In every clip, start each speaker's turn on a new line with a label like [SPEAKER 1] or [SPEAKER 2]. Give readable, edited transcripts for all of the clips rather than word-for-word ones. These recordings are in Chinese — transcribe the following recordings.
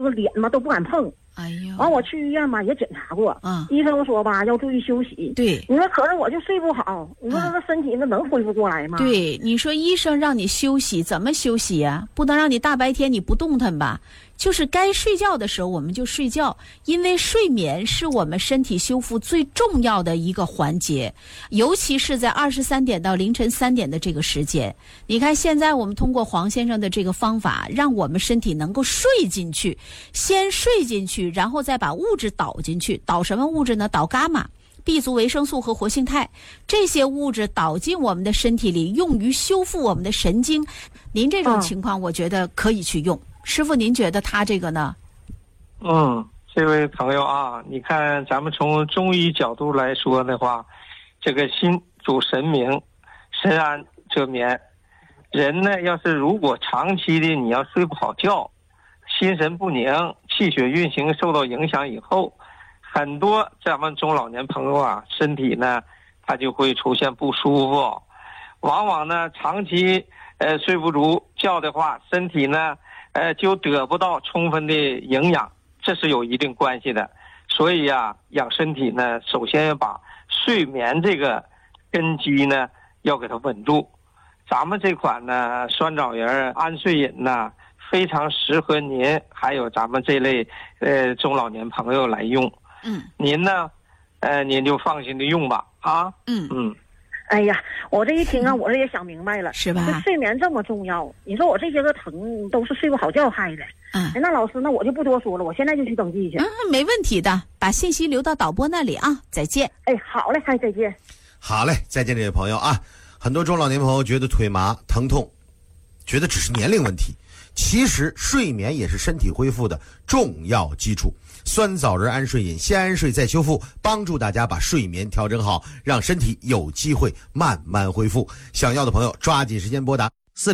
[SPEAKER 1] 个脸嘛都不敢碰。
[SPEAKER 2] 哎呦，
[SPEAKER 1] 完我去医院嘛也检查过，医生说吧要注意休息。
[SPEAKER 2] 对，
[SPEAKER 1] 你说可是我就睡不好，你说这身体那能恢复过来吗？
[SPEAKER 2] 对，你说医生让你休息，怎么休息呀？不能让你大白天你不动弹吧？就是该睡觉的时候我们就睡觉，因为睡眠是我们身体修复最重要的一个环节，尤其是在23点到凌晨3点的这个时间。你看现在我们通过黄先生的这个方法，让我们身体能够睡进去，先睡进去，然后再把物质导进去。导什么物质呢？导伽马、B 族维生素和活性肽，这些物质导进我们的身体里，用于修复我们的神经。您这种情况我觉得可以去用。师傅您觉得他这个呢？
[SPEAKER 3] 这位朋友啊，你看咱们从中医角度来说的话，这个心主神明，神安则眠。人呢要是如果长期的你要睡不好觉，心神不宁，气血运行受到影响以后，很多咱们中老年朋友啊，身体呢他就会出现不舒服。往往呢长期睡不足觉的话，身体呢就得不到充分的营养，这是有一定关系的。所以啊，养身体呢，首先要把睡眠这个根基呢要给它稳住。咱们这款呢酸枣仁安睡饮呢，非常适合您还有咱们这类中老年朋友来用。您呢您就放心的用吧啊。
[SPEAKER 1] 哎呀，我这一听啊，我这也想明白了，
[SPEAKER 2] 是吧？
[SPEAKER 1] 这睡眠这么重要，你说我这些个疼都是睡不好觉害的。那老师，那我就不多说了，我现在就去登记去。
[SPEAKER 2] 没问题的，把信息留到导播那里啊。再见。
[SPEAKER 1] 好嘞，再见。
[SPEAKER 4] 好嘞，再见，这位朋友啊。很多中老年朋友觉得腿麻疼痛，觉得只是年龄问题，其实睡眠也是身体恢复的重要基础。酸枣仁安睡饮，先安睡再修复，帮助大家把睡眠调整好，让身体有机会慢慢恢复。想要的朋友抓紧时间拨打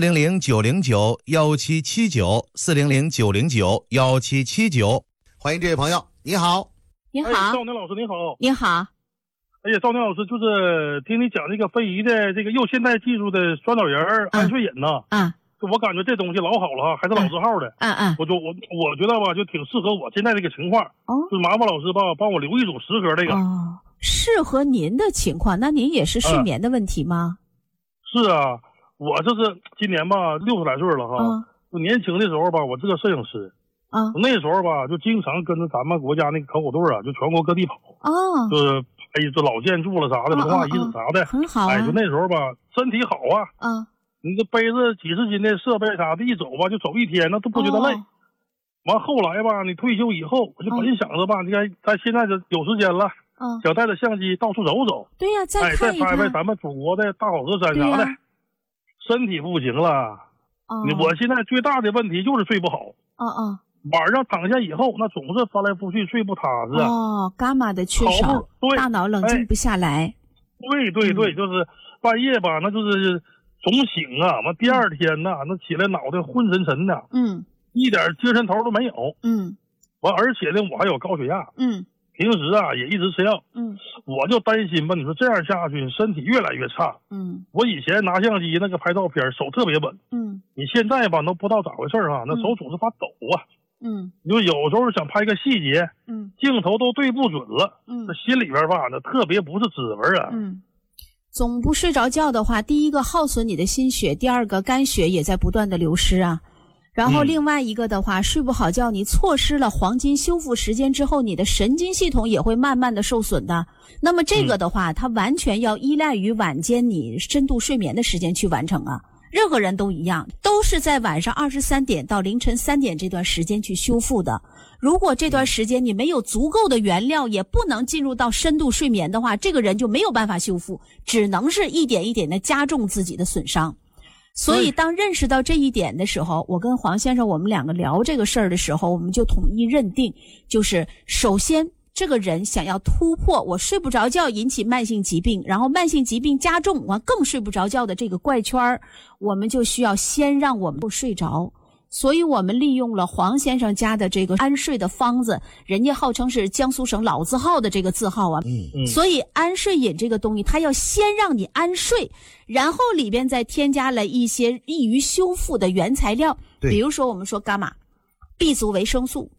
[SPEAKER 4] 400-909-1779，400-909-1779。欢迎这位朋友，你好。
[SPEAKER 2] 你好，
[SPEAKER 5] 赵宁老师，你好。
[SPEAKER 2] 你好。
[SPEAKER 5] 赵宁老师，就是听你讲这个非遗的这个又现代技术的酸枣仁安睡饮呢。我感觉这东西老好了哈，还是老字号的。我觉得吧，就挺适合我现在这个情况。就是麻烦老师吧，帮我留一组10盒这个。
[SPEAKER 2] 适合您的情况，那您也是睡眠的问题吗？
[SPEAKER 5] 是啊，我这是今年吧60来岁了哈。就年轻的时候吧，我是个摄影师。那时候吧，就经常跟着咱们国家那个考古队啊，就全国各地跑。就是拍这老建筑了啥的，文化遗址啥的。
[SPEAKER 2] 很好。
[SPEAKER 5] 就那时候吧，身体好啊。你这背着几十斤的设备啥的，一走吧就走一天，那都不觉得累。完后来吧，你退休以后，我就本想着吧，你看咱现在就有时间了，想带着相机到处走走。
[SPEAKER 2] 对呀，再看一看。
[SPEAKER 5] 再拍拍咱们祖国的大好河山啥的。身体不行了。我现在最大的问题就是睡不好。晚上躺下以后，那总是翻来覆去睡不踏实。
[SPEAKER 2] 伽马的缺少，大脑冷静不下来。
[SPEAKER 5] 对，就是半夜吧，那就是总醒啊，完第二天呐，那起来脑袋昏沉沉的，一点精神头都没有，完而且呢，我还有高血压，平时啊也一直吃药，我就担心吧，你说这样下去身体越来越差，我以前拿相机那个拍照片手特别稳，你现在吧都不知道咋回事啊，那手总是发抖啊，你就有时候想拍个细节，镜头都对不准了，这心里边吧那特别不是滋味啊。
[SPEAKER 2] 总不睡着觉的话，第一个耗损你的心血，第二个肝血也在不断的流失啊。然后另外一个的话，睡不好觉，你错失了黄金修复时间之后，你的神经系统也会慢慢的受损的。那么这个的话，它完全要依赖于晚间你深度睡眠的时间去完成啊。任何人都一样，都是在晚上23点到凌晨3点这段时间去修复的。如果这段时间你没有足够的原料，也不能进入到深度睡眠的话，这个人就没有办法修复，只能是一点一点的加重自己的损伤。所以当认识到这一点的时候，我跟黄先生我们两个聊这个事儿的时候，我们就统一认定，就是首先这个人想要突破我睡不着觉引起慢性疾病，然后慢性疾病加重完更睡不着觉的这个怪圈，我们就需要先让我们不睡着。所以我们利用了黄先生家的这个安睡的方子，人家号称是江苏省老字号的这个字号啊。所以安睡饮这个东西，它要先让你安睡，然后里边再添加了一些易于修复的原材料，比如说我们说伽马、B 族维生素、